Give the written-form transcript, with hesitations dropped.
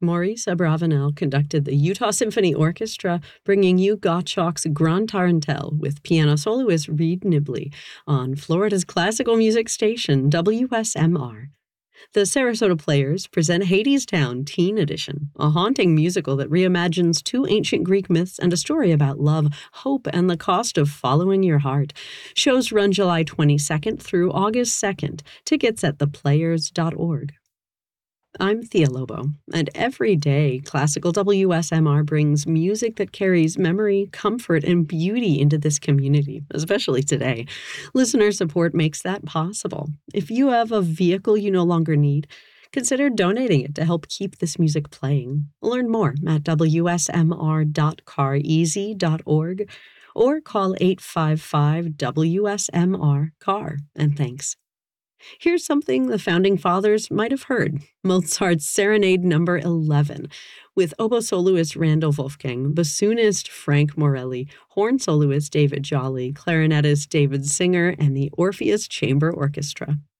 Maurice Abravanel conducted the Utah Symphony Orchestra, bringing you Gottschalk's Grand Tarantelle with piano soloist Reed Nibley on Florida's classical music station, WSMR. The Sarasota Players present Hadestown Teen Edition, a haunting musical that reimagines two ancient Greek myths and a story about love, hope, and the cost of following your heart. Shows run July 22nd through August 2nd. Tickets at theplayers.org. I'm Thea Lobo, and every day, Classical WSMR brings music that carries memory, comfort, and beauty into this community, especially today. Listener support makes that possible. If you have a vehicle you no longer need, consider donating it to help keep this music playing. Learn more at wsmr.careasy.org or call 855-WSMR-CAR, and thanks. Here's something the Founding Fathers might have heard, Mozart's Serenade No. 11, with oboe soloist Randall Wolfgang, bassoonist Frank Morelli, horn soloist David Jolly, clarinetist David Singer, and the Orpheus Chamber Orchestra.